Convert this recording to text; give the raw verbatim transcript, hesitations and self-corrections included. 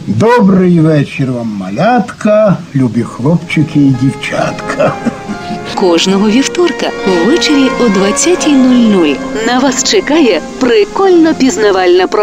Добрий вечір вам, малятка, любі хлопчики і дівчатка. Кожного вівторка ввечері о двадцятій нуль нуль на вас чекає прикольно пізнавальна програма.